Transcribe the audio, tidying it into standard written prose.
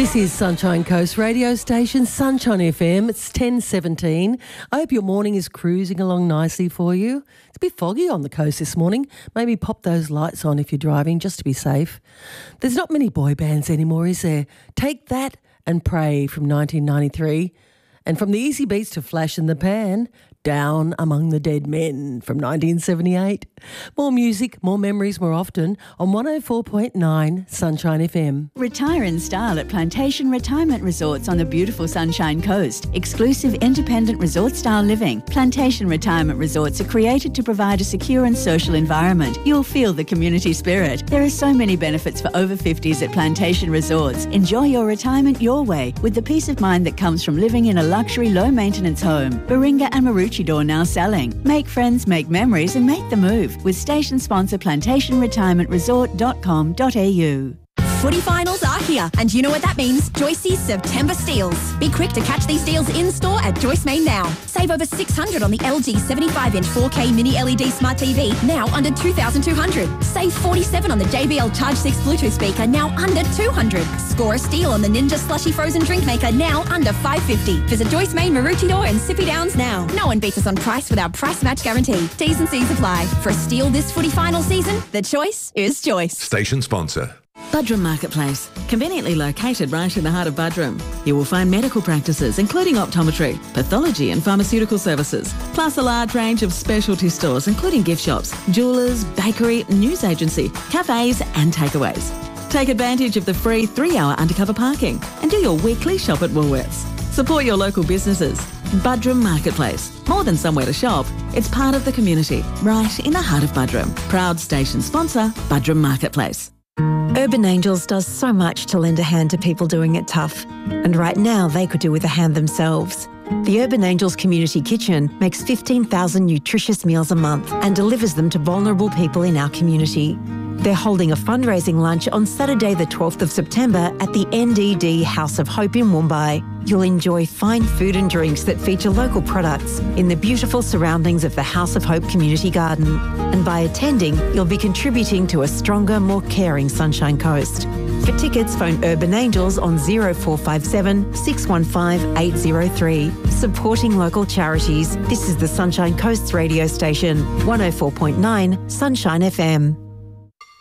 This is Sunshine Coast radio station, Sunshine FM. It's 10:17. I hope your morning is cruising along nicely for you. It's a bit foggy on the coast this morning. Maybe pop those lights on if you're driving, just to be safe. There's not many boy bands anymore, is there? Take That and Pray from 1993. And from the Easy Beats to Flash in the Pan, Down Among the Dead Men from 1978. More music, more memories, more often on 104.9 Sunshine FM. Retire in style at Plantation Retirement Resorts on the beautiful Sunshine Coast. Exclusive independent resort style living. Plantation Retirement Resorts are created to provide a secure and social environment. You'll feel the community spirit. There are so many benefits for over 50s at Plantation Resorts. Enjoy your retirement your way with the peace of mind that comes from living in a luxury low maintenance home. Baringa and Maroochydore now selling. Make friends, make memories and make the move with station sponsor plantationretirementresort.com.au. Footy finals are here, and you know what that means. Joyce's September steals. Be quick to catch these deals in-store at Joyce Main now. Save over $600 on the LG 75-inch 4K Mini LED Smart TV, now under $2,200. Save $47 on the JBL Charge 6 Bluetooth speaker, now under $200. Score a steal on the Ninja Slushy Frozen Drink Maker, now under $550. Visit Joyce Main, Maroochydore and Sippy Downs now. No one beats us on price with our price match guarantee. T's and C's apply. For a steal this footy final season, the choice is Joyce. Station sponsor. Budrum Marketplace, conveniently located right in the heart of Budrum. You will find medical practices including optometry, pathology and pharmaceutical services, plus a large range of specialty stores including gift shops, jewellers, bakery, news agency, cafes and takeaways. Take advantage of the free 3-hour undercover parking and do your weekly shop at Woolworths. Support your local businesses. Budrum Marketplace. More than somewhere to shop, it's part of the community, right in the heart of Budrum. Proud station sponsor, Budrum Marketplace. Urban Angels does so much to lend a hand to people doing it tough. And right now, they could do with a hand themselves. The Urban Angels Community Kitchen makes 15,000 nutritious meals a month and delivers them to vulnerable people in our community. They're holding a fundraising lunch on Saturday the 12th of September at the NDD House of Hope in Woombye. You'll enjoy fine food and drinks that feature local products in the beautiful surroundings of the House of Hope Community Garden. And by attending, you'll be contributing to a stronger, more caring Sunshine Coast. For tickets, phone Urban Angels on 0457 615 803. Supporting local charities, this is the Sunshine Coast's radio station, 104.9 Sunshine FM.